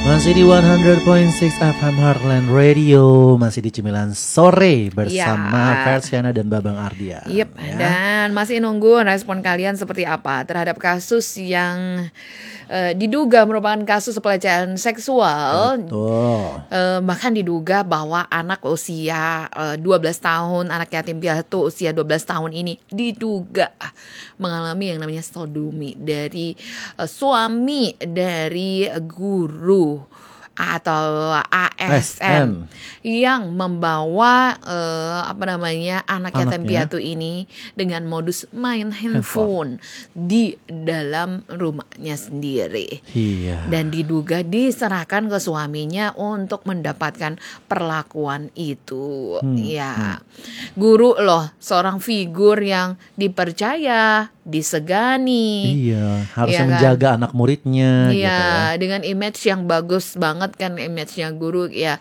Masih di 100.6 FM Heartland Radio, masih di Cemilan Sore bersama Fersiana dan Babang Ardia. Yep, ya. Dan masih nunggu respon kalian seperti apa terhadap kasus yang diduga merupakan kasus pelecehan seksual. Betul. Bahkan diduga bahwa anak usia 12 tahun, anak yatim piatu usia 12 tahun ini diduga mengalami yang namanya sodomi dari suami dari guru atau ASN yang membawa anak yatim piatu ini dengan modus main handphone di dalam rumahnya sendiri. Iya. Dan diduga diserahkan ke suaminya untuk mendapatkan perlakuan itu. Guru loh, seorang figur yang dipercaya, disegani. Iya, harusnya menjaga anak muridnya. Iya, gitu ya. Dengan image yang bagus banget kan, image-nya guru ya,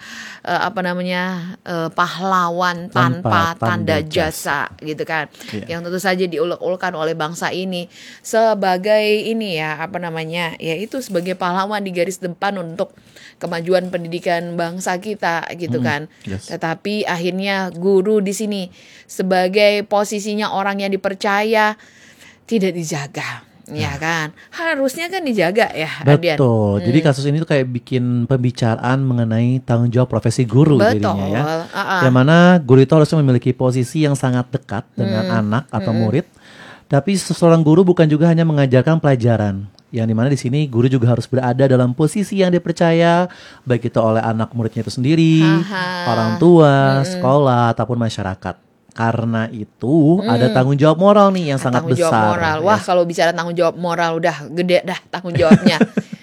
pahlawan tanpa tanda jasa gitu kan. Iya. Yang tentu saja diulek-ulekan oleh bangsa ini sebagai ini ya, itu sebagai pahlawan di garis depan untuk kemajuan pendidikan bangsa kita gitu kan. Yes. Tetapi akhirnya guru di sini sebagai posisinya orang yang dipercaya tidak dijaga, ya kan? Harusnya kan dijaga ya, Ardian. Betul. Jadi kasus ini tuh kayak bikin pembicaraan mengenai tanggung jawab profesi guru jadinya ya. Yang mana guru itu harusnya memiliki posisi yang sangat dekat dengan anak atau murid. Tapi seorang guru bukan juga hanya mengajarkan pelajaran. Yang dimana di sini guru juga harus berada dalam posisi yang dipercaya, baik itu oleh anak muridnya itu sendiri, orang tua, sekolah ataupun masyarakat. Karena itu ada tanggung jawab moral nih yang sangat besar. Tanggung jawab moral. Wah, kalau bicara tanggung jawab moral udah gede dah tanggung jawabnya.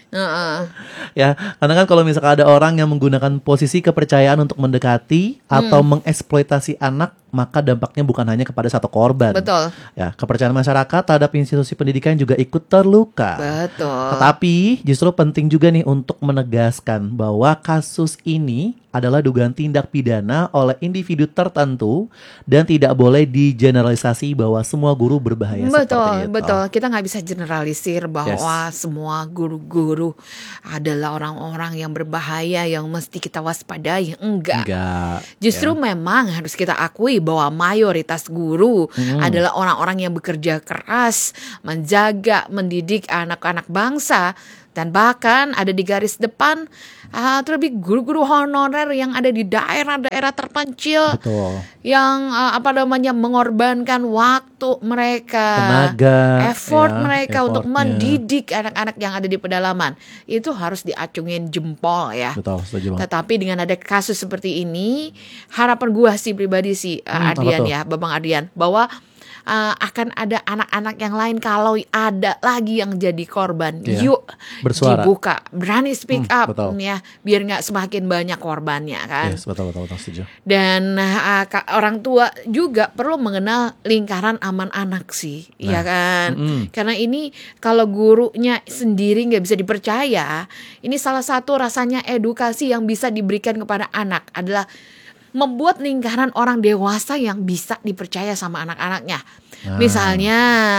Ya, karena kan kalau misalkan ada orang yang menggunakan posisi kepercayaan untuk mendekati atau mengeksploitasi anak, maka dampaknya bukan hanya kepada satu korban. Betul. Ya, kepercayaan masyarakat terhadap institusi pendidikan juga ikut terluka. Betul. Tetapi justru penting juga nih untuk menegaskan bahwa kasus ini adalah dugaan tindak pidana oleh individu tertentu dan tidak boleh digeneralisasi bahwa semua guru berbahaya seperti itu. Betul. Kita nggak bisa generalisir bahwa semua guru-guru adalah orang-orang yang berbahaya yang mesti kita waspadai. Enggak. Justru memang harus kita akui bahwa mayoritas guru adalah orang-orang yang bekerja keras, menjaga, mendidik anak-anak bangsa. Dan bahkan ada di garis depan terlebih guru-guru honorer yang ada di daerah-daerah terpencil. Betul. Yang mengorbankan waktu mereka, tenaga, effort mereka untuk mendidik anak-anak yang ada di pedalaman. Itu harus diacungin jempol ya. Betul, setuju banget. Tetapi dengan ada kasus seperti ini, harapan gua sih pribadi sih Ardian ya, Babang Ardian, bahwa akan ada anak-anak yang lain kalau ada lagi yang jadi korban, yuk bersuara, dibuka, berani speak up ya, biar nggak semakin banyak korbannya kan. Yes, betul, setuju. Dan orang tua juga perlu mengenal lingkaran aman anak sih, ya kan? Karena ini kalau gurunya sendiri nggak bisa dipercaya, ini salah satu rasanya edukasi yang bisa diberikan kepada anak adalah membuat lingkaran orang dewasa yang bisa dipercaya sama anak-anaknya. Misalnya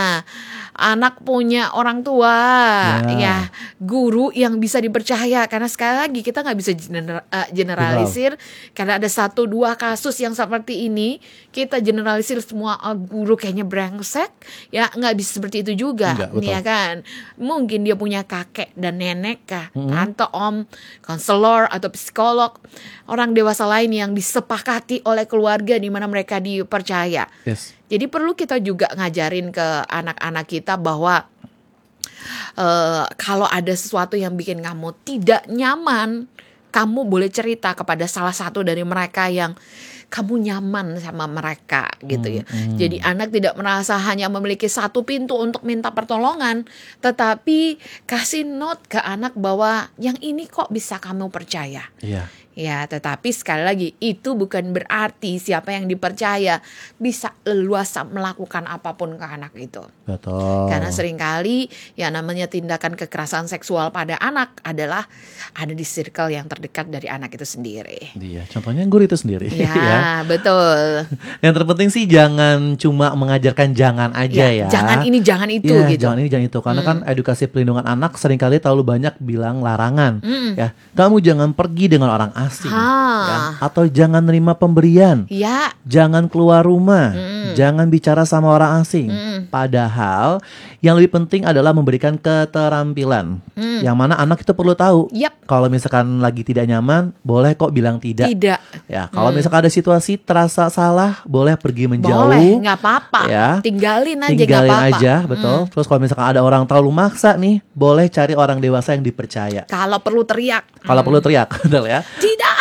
anak punya orang tua, ya guru yang bisa dipercaya. Karena sekali lagi kita nggak bisa generalisir. Karena ada 1-2 kasus yang seperti ini, kita generalisir semua guru kayaknya brengsek. Ya nggak bisa seperti itu juga, ya kan? Mungkin dia punya kakek dan nenek kah, tante, om, konselor atau psikolog, orang dewasa lain yang disepakati oleh keluarga di mana mereka dipercaya. Jadi perlu kita juga ngajarin ke anak-anak kita bahwa kalau ada sesuatu yang bikin kamu tidak nyaman, kamu boleh cerita kepada salah satu dari mereka yang kamu nyaman sama mereka gitu ya. Jadi anak tidak merasa hanya memiliki satu pintu untuk minta pertolongan, tetapi kasih note ke anak bahwa yang ini kok bisa kamu percaya. Ya, tetapi sekali lagi itu bukan berarti siapa yang dipercaya bisa leluasa melakukan apapun ke anak itu. Betul. Karena seringkali yang namanya tindakan kekerasan seksual pada anak adalah ada di circle yang terdekat dari anak itu sendiri. Iya, contohnya guru itu sendiri. Ya, betul. Yang terpenting sih jangan cuma mengajarkan jangan aja ya. Jangan ini, jangan itu gitu. Jangan ini, jangan itu. Karena kan edukasi pelindungan anak seringkali terlalu banyak bilang larangan. Ya, kamu jangan pergi dengan orang asing. Ya. Atau jangan nerima pemberian. Ya. Jangan keluar rumah. Jangan bicara sama orang asing. Padahal yang lebih penting adalah memberikan keterampilan. Yang mana anak itu perlu tahu. Kalau misalkan lagi tidak nyaman, boleh kok bilang tidak. Ya, kalau misalkan ada situasi terasa salah, boleh pergi menjauh. Boleh, nggak apa-apa. Ya, tinggalin aja, tinggalin nggak apa-apa. aja, betul. Terus kalau misalkan ada orang terlalu maksa nih, boleh cari orang dewasa yang dipercaya. Kalau perlu teriak. Kalau perlu teriak, betul ya. Tidak.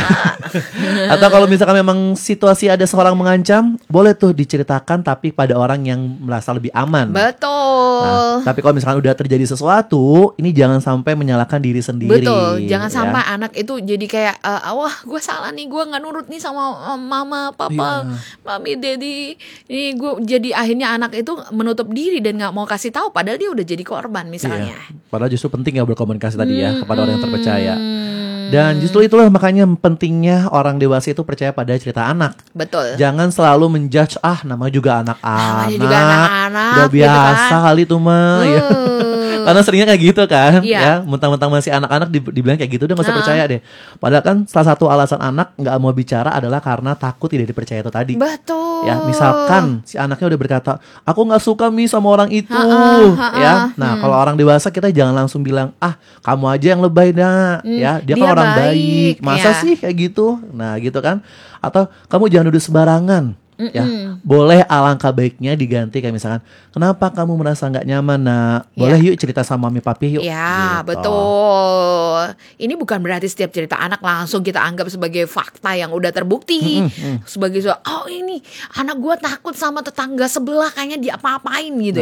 Atau kalau misalkan memang situasi ada seorang mengancam, boleh tuh diceritakan tapi pada orang yang merasa lebih aman. Betul. Nah, tapi kalau misalkan udah terjadi sesuatu, ini jangan sampai menyalahkan diri sendiri. Betul. Jangan sampai anak itu jadi kayak, wah gue salah nih, gue nggak nurut nih sama mama, papa, mami, daddy. Ini gue jadi akhirnya anak itu menutup diri dan nggak mau kasih tahu, padahal dia udah jadi korban misalnya. Padahal justru penting ya berkomunikasi tadi ya kepada orang yang terpercaya. Dan justru itulah makanya pentingnya orang dewasa itu percaya pada cerita anak. Betul. Jangan selalu menjudge, namanya juga anak-anak. Udah biasa gitu kan? Kali itu mah. Ya. Karena seringnya kayak gitu kan. Ya, mentang-mentang masih anak-anak dibilang kayak gitu, udah gak usah percaya deh. Padahal kan salah satu alasan anak gak mau bicara adalah karena takut tidak dipercaya itu tadi. Betul. Ya, misalkan si anaknya udah berkata, aku gak suka Mi sama orang itu. Ya, nah kalau orang dewasa kita jangan langsung bilang, kamu aja yang lebay nak. Ya, dia kan orang baik. Masa sih kayak gitu? Nah gitu kan. Atau kamu jangan nuduh sembarangan. Ya, boleh alangkah baiknya diganti kayak misalkan, kenapa kamu merasa nggak nyaman nak? Boleh yuk cerita sama mami papi yuk. Ya, gitu. Betul. Ini bukan berarti setiap cerita anak langsung kita anggap sebagai fakta yang udah terbukti. Sebagai ini anak gue takut sama tetangga sebelah, kayaknya dia apa-apain gitu.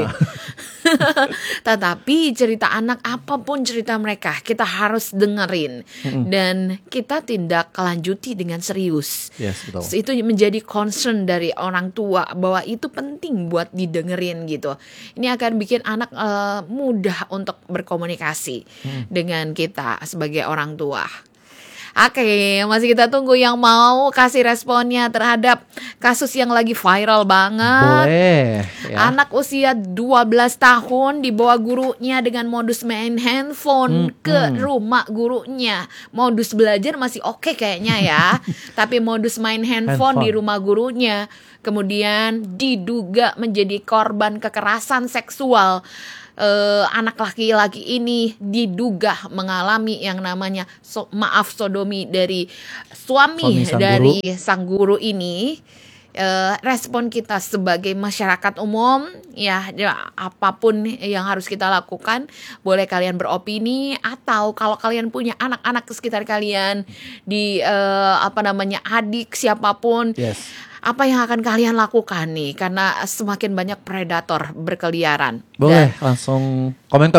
Tetapi cerita anak, apapun cerita mereka, kita harus dengerin dan kita tindak lanjuti dengan serius. Betul. Itu menjadi concern dari orang tua bahwa itu penting buat didengerin gitu. Ini akan bikin anak mudah untuk berkomunikasi dengan kita sebagai orang tua. Oke, masih kita tunggu yang mau kasih responnya terhadap kasus yang lagi viral banget. Boleh. Ya. Anak usia 12 tahun dibawa gurunya dengan modus main handphone ke rumah gurunya. Modus belajar masih oke kayaknya ya. Tapi modus main handphone di rumah gurunya. Kemudian diduga menjadi korban kekerasan seksual. Anak laki-laki ini diduga mengalami yang namanya sodomi dari suami dari sang guru ini. Respon kita sebagai masyarakat umum ya, apapun yang harus kita lakukan, boleh kalian beropini, atau kalau kalian punya anak-anak di sekitar kalian, di adik siapapun, apa yang akan kalian lakukan nih? Karena semakin banyak predator berkeliaran. Boleh langsung komen